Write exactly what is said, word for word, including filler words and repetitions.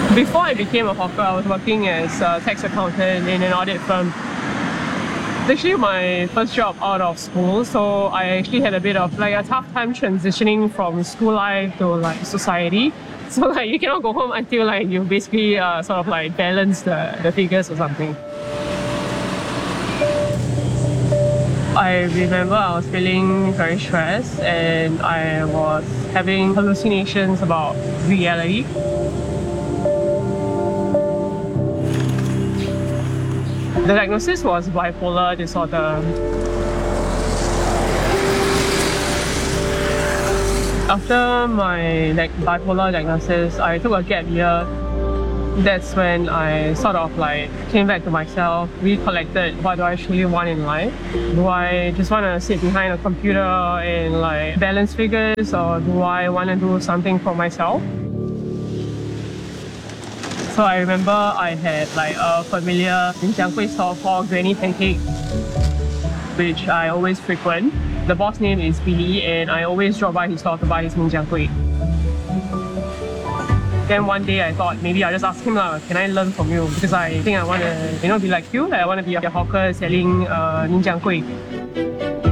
Before I became a hawker, I was working as a tax accountant in an audit firm. It's actually my first job out of school, so I actually had a bit of like a tough time transitioning from school life to like society. So like you cannot go home until like you basically uh, sort of like balance the, the figures or something. I remember I was feeling very stressed and I was having hallucinations about reality. The diagnosis was bipolar disorder. After my like bipolar diagnosis, I took a gap year. That's when I sort of like came back to myself, recollected what do I actually want in life. Do I just want to sit behind a computer and like balance figures, or do I want to do something for myself? So I remember I had like a familiar Min Chiang Kueh store called Granny Pancake, which I always frequent. The boss name is Billy and I always drop by his store to buy his Min Chiang Kueh. Then one day I thought maybe I'll just ask him, lah, can I learn from you? Because I think I want to you know, be like you. I want to be a hawker selling uh, Min Chiang Kueh.